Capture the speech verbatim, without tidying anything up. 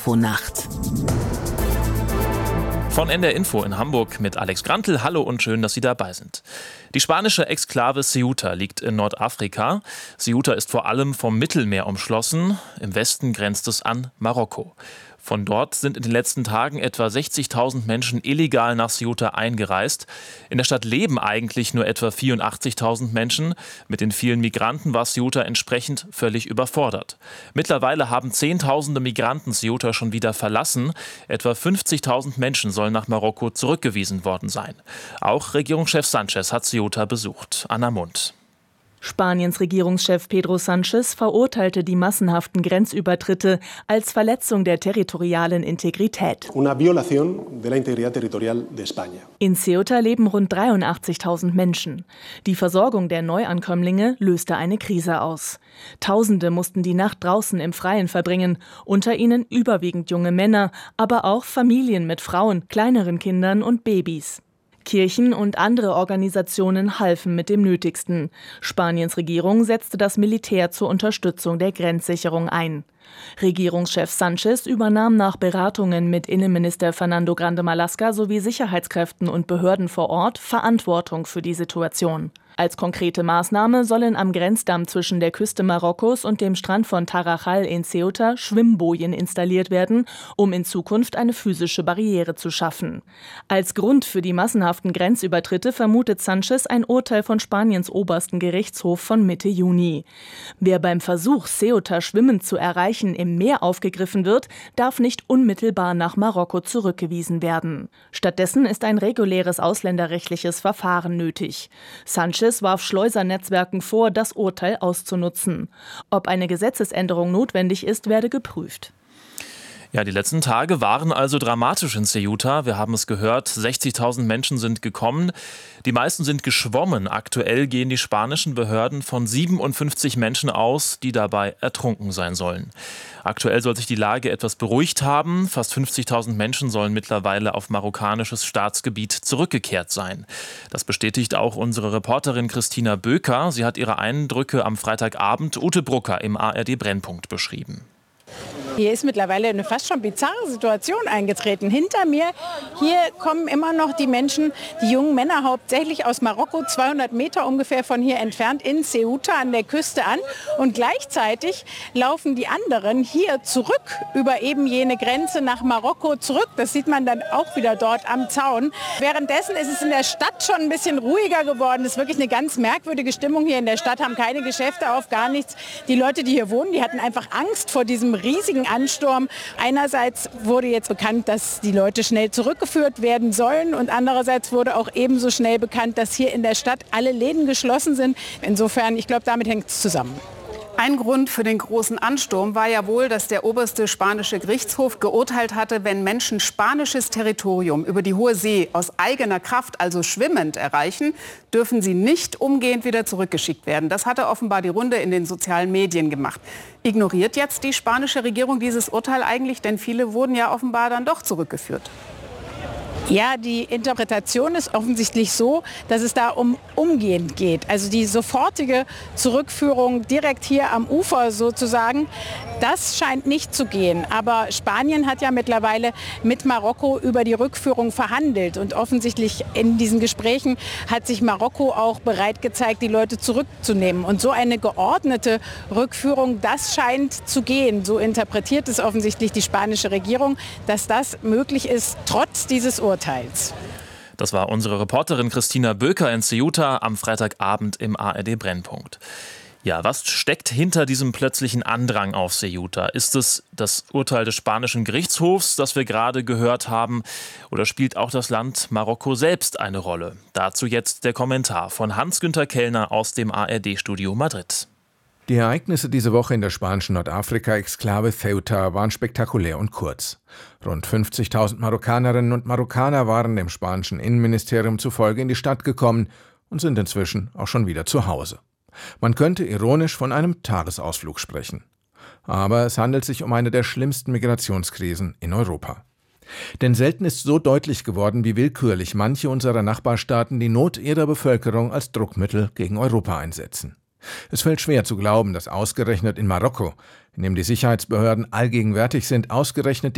Infonacht. Von N D R Info in Hamburg mit Alex Grantl. Hallo und schön, dass Sie dabei sind. Die spanische Exklave Ceuta liegt in Nordafrika. Ceuta ist vor allem vom Mittelmeer umschlossen. Im Westen grenzt es an Marokko. Von dort sind in den letzten Tagen etwa sechzigtausend Menschen illegal nach Ceuta eingereist. In der Stadt leben eigentlich nur etwa vierundachtzigtausend Menschen. Mit den vielen Migranten war Ceuta entsprechend völlig überfordert. Mittlerweile haben Zehntausende Migranten Ceuta schon wieder verlassen. Etwa fünfzigtausend Menschen sollen nach Marokko zurückgewiesen worden sein. Auch Regierungschef Sánchez hat Ceuta besucht. Anna Mund. Spaniens Regierungschef Pedro Sánchez verurteilte die massenhaften Grenzübertritte als Verletzung der territorialen Integrität. Una violación de la integridad territorial de España. In Ceuta leben rund dreiundachtzigtausend Menschen. Die Versorgung der Neuankömmlinge löste eine Krise aus. Tausende mussten die Nacht draußen im Freien verbringen, unter ihnen überwiegend junge Männer, aber auch Familien mit Frauen, kleineren Kindern und Babys. Kirchen und andere Organisationen halfen mit dem Nötigsten. Spaniens Regierung setzte das Militär zur Unterstützung der Grenzsicherung ein. Regierungschef Sánchez übernahm nach Beratungen mit Innenminister Fernando Grande Marlaska sowie Sicherheitskräften und Behörden vor Ort Verantwortung für die Situation. Als konkrete Maßnahme sollen am Grenzdamm zwischen der Küste Marokkos und dem Strand von Tarajal in Ceuta Schwimmbojen installiert werden, um in Zukunft eine physische Barriere zu schaffen. Als Grund für die massenhaften Grenzübertritte vermutet Sánchez ein Urteil von Spaniens obersten Gerichtshof von Mitte Juni. Wer beim Versuch, Ceuta schwimmend zu erreichen, im Meer aufgegriffen wird, darf nicht unmittelbar nach Marokko zurückgewiesen werden. Stattdessen ist ein reguläres ausländerrechtliches Verfahren nötig. Sánchez warf Schleusernetzwerken vor, das Urteil auszunutzen. Ob eine Gesetzesänderung notwendig ist, werde geprüft. Ja, die letzten Tage waren also dramatisch in Ceuta. Wir haben es gehört, sechzigtausend Menschen sind gekommen. Die meisten sind geschwommen. Aktuell gehen die spanischen Behörden von siebenundfünfzig Menschen aus, die dabei ertrunken sein sollen. Aktuell soll sich die Lage etwas beruhigt haben. Fast fünfzigtausend Menschen sollen mittlerweile auf marokkanisches Staatsgebiet zurückgekehrt sein. Das bestätigt auch unsere Reporterin Christina Böker. Sie hat ihre Eindrücke am Freitagabend Ute Brucker im A R D Brennpunkt beschrieben. Hier ist mittlerweile eine fast schon bizarre Situation eingetreten. Hinter mir, hier kommen immer noch die Menschen, die jungen Männer hauptsächlich aus Marokko, zweihundert Meter ungefähr von hier entfernt in Ceuta an der Küste an. Und gleichzeitig laufen die anderen hier zurück über eben jene Grenze nach Marokko zurück. Das sieht man dann auch wieder dort am Zaun. Währenddessen ist es in der Stadt schon ein bisschen ruhiger geworden. Es ist wirklich eine ganz merkwürdige Stimmung hier in der Stadt, haben keine Geschäfte auf, gar nichts. Die Leute, die hier wohnen, die hatten einfach Angst vor diesem riesigen Ansturm. Einerseits wurde jetzt bekannt, dass die Leute schnell zurückgeführt werden sollen und andererseits wurde auch ebenso schnell bekannt, dass hier in der Stadt alle Läden geschlossen sind. Insofern, ich glaube, damit hängt es zusammen. Ein Grund für den großen Ansturm war ja wohl, dass der oberste spanische Gerichtshof geurteilt hatte, wenn Menschen spanisches Territorium über die Hohe See aus eigener Kraft, also schwimmend, erreichen, dürfen sie nicht umgehend wieder zurückgeschickt werden. Das hatte offenbar die Runde in den sozialen Medien gemacht. Ignoriert jetzt die spanische Regierung dieses Urteil eigentlich? Denn viele wurden ja offenbar dann doch zurückgeführt. Ja, die Interpretation ist offensichtlich so, dass es da um umgehend geht. Also die sofortige Zurückführung direkt hier am Ufer sozusagen, das scheint nicht zu gehen. Aber Spanien hat ja mittlerweile mit Marokko über die Rückführung verhandelt. Und offensichtlich in diesen Gesprächen hat sich Marokko auch bereit gezeigt, die Leute zurückzunehmen. Und so eine geordnete Rückführung, das scheint zu gehen. So interpretiert es offensichtlich die spanische Regierung, dass das möglich ist, trotz dieses Urteils. Das war unsere Reporterin Christina Böker in Ceuta am Freitagabend im A R D Brennpunkt. Ja, was steckt hinter diesem plötzlichen Andrang auf Ceuta? Ist es das Urteil des spanischen Gerichtshofs, das wir gerade gehört haben, oder spielt auch das Land Marokko selbst eine Rolle? Dazu jetzt der Kommentar von Hans-Günther Kellner aus dem A R D-Studio Madrid. Die Ereignisse diese Woche in der spanischen Nordafrika-Exklave Ceuta waren spektakulär und kurz. Rund fünfzigtausend Marokkanerinnen und Marokkaner waren dem spanischen Innenministerium zufolge in die Stadt gekommen und sind inzwischen auch schon wieder zu Hause. Man könnte ironisch von einem Tagesausflug sprechen. Aber es handelt sich um eine der schlimmsten Migrationskrisen in Europa. Denn selten ist so deutlich geworden, wie willkürlich manche unserer Nachbarstaaten die Not ihrer Bevölkerung als Druckmittel gegen Europa einsetzen. Es fällt schwer zu glauben, dass ausgerechnet in Marokko, in dem die Sicherheitsbehörden allgegenwärtig sind, ausgerechnet